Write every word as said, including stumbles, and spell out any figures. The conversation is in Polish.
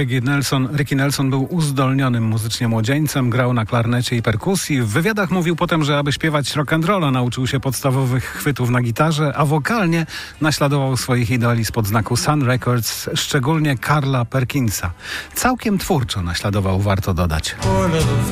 Ricky Nelson, Ricky Nelson był uzdolnionym muzycznie młodzieńcem, grał na klarnecie i perkusji. W wywiadach mówił potem, że aby śpiewać rock'n'rolla nauczył się podstawowych chwytów na gitarze, a wokalnie naśladował swoich idoli spod znaku Sun Records, szczególnie Carla Perkinsa. Całkiem twórczo naśladował, warto dodać.